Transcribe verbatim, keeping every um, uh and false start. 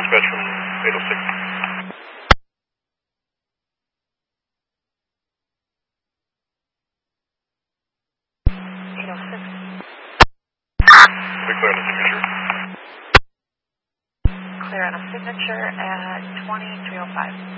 dispatch from eight oh six. eight oh six. We clear on the signature. Clear on a signature at twenty-three oh five.